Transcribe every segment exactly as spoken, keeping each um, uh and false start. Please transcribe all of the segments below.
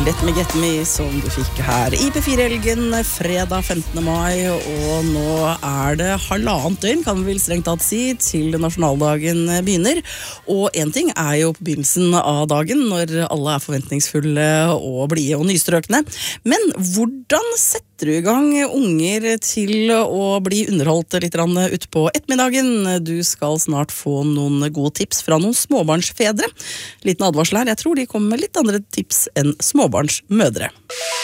Let me get me, som du fikk her i P fire-helgen fredag femtende mai, og nå er det halvannet døgn, kan vi vel strengt tatt si, til nasjonaldagen begynner. Og en ting er jo på begynnelsen av dagen, når alle er forventningsfulle og blide og nystrøkne. Men hvordan setter du i gang unger til å bli underholdt litt ut på ettermiddagen? Du skal snart få noen gode tips fra noen småbarnsfedre. Liten advarsel her, jeg tror de kommer med litt andre tips enn småbarnsmødre.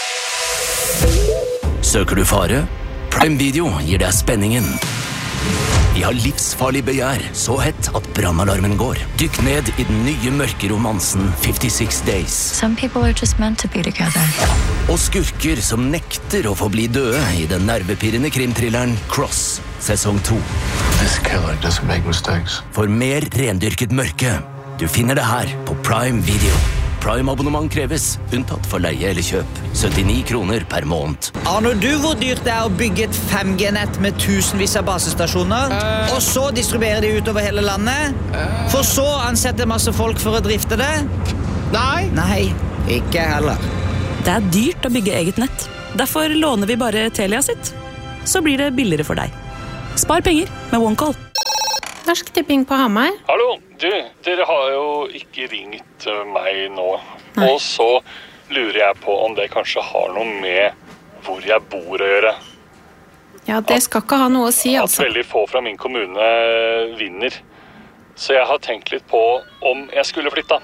Søker du fare? Prime Video gir deg spenningen. Vi har livsfarlig begjær, så hett at brannalarmen går. Dykk ned i den nye mørke romansen fifty-six days. Some people are just meant to be together. Og skurker som nekter å få bli døde i den nervepirrende krimthrilleren Cross, sesong to. This killer doesn't make mistakes. For mer rendyrket mørke. Du finner det her på Prime Video. Prime-abonnement kreves, unntatt for leie eller kjøp. syttini kroner per måned. Aner du hvor dyrt det er å bygge et fem G-nett med tusenvis av basestasjoner? Uh. Og så distribuere de utover hele landet? Uh. For så ansette masse folk for å drifte det? Nei. Nei, ikke heller. Det er dyrt å bygge eget nett. Derfor låner vi bare Telia sitt. Så blir det billigere for deg. Spar penger med OneCall. Norsk Tipping på Hamar. Hallo, du, dere har jo ikke ringt meg nå. Nei. Og så lurer jeg på om det kanskje har noe med hvor jeg bor å gjøre. Ja, det skal ikke ha noe å si, altså. At veldig få fra min kommune vinner. Så jeg har tenkt litt på om jeg skulle flytta.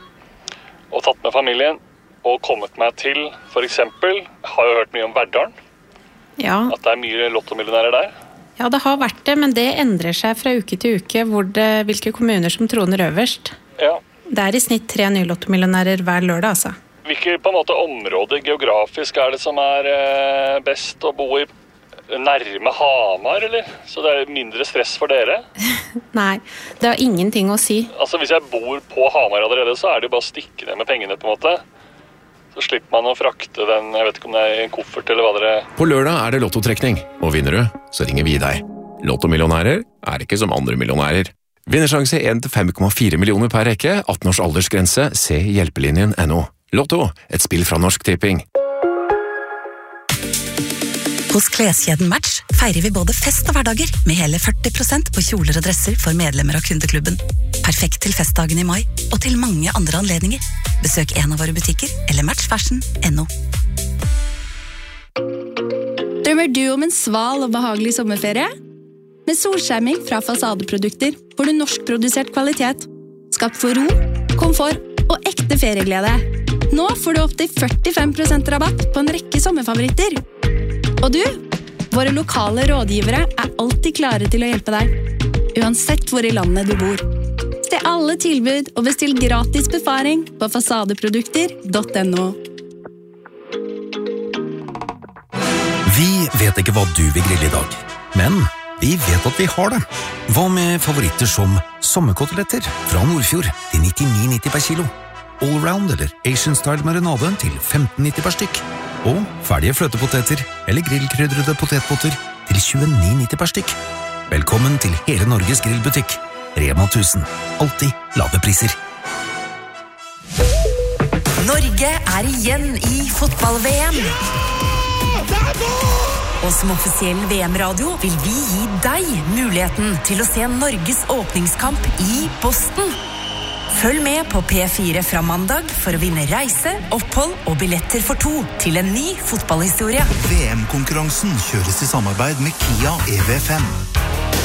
Og tatt med familien og kommet meg til, for eksempel, har jo hørt mye om Verdalen. Ja. At det er mye lottomillionærer der. Ja, det har vært det, men det endrer seg fra uke til uke hvor det, hvilke kommuner som troner øverst. Ja. Det er i snitt tre nye lottomillionærer hver lørdag, altså. Hvilke på en måte områder geografisk er det som er eh, best å bo i? Nærme Hamar, eller? Så det er mindre stress for dere? Nei, det har ingenting å si. Altså, hvis jeg bor på Hamar allerede, så er det jo bare å stikke ned med pengene, på en måte. Så slipper man å frakte den, jeg vet ikke om det er en koffert eller hva dere... På lørdag er det lottotrekning, og vinner du, så ringer vi deg. Lottomillionærer er ikke som andre millionærer. Vinnersjanse én til fem komma fire millioner per rekke, atten års aldersgrense, se hjelpelinjen punktum no. Lotto, et spill fra Norsk Tipping. Hos kleskjeden Match feirer vi både fest og hverdager med hele førti prosent på kjoler og dresser for medlemmer av kundeklubben. Perfekt til festdagen i mai og til mange andre anledninger. Besøk en av våre butikker eller matchfashion punktum no. Drømmer du om en sval og behagelig sommerferie? Med solskjerming fra Fasadeprodukter får du norskprodusert kvalitet. Skapt for ro, komfort og ekte ferieglede. Nå får du opp til førtifem prosent rabatt på en rekke sommerfavoritter. Og du, våre lokale rådgivere er alltid klare til å hjelpe deg, uansett hvor i landet du bor. Se alle tilbud og bestill gratis befaring på fasadeprodukter punktum no. Vi vet ikke hva du vil grille i dag, men vi vet at vi har det. Hva med favoritter som sommerkoteletter fra Nordfjord til nittini nitti per kilo? Allround eller Asian-style marinade til femten nitti per stykk? Og ferdige fløtepoteter eller grillkrydrede potetpotter til tjueni nitti per stykk. Velkommen til hele Norges grillbutikk. Rema tusen. Alltid lave priser. Norge er igjen i fotball-V M. Og som offisiell V M-radio vil vi gi deg muligheten til å se Norges åpningskamp i Boston. Følg med på P fire fra mandag for å vinne reise, opphold og billetter for to til en ny fotballhistorie. V M-konkurransen kjøres i samarbeid med Kia E V fem.